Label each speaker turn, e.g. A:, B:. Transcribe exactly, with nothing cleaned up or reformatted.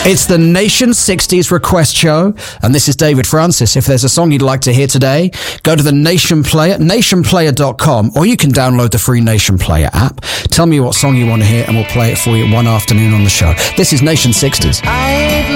A: It's the Nation sixties request show, and this is David Francis. If there's a song you'd like to hear today, go to the Nation Player, nation player dot com, or you can download the free Nation Player app. Tell me what song you want to hear, and we'll play it for you one afternoon on the show. This is Nation sixties.
B: I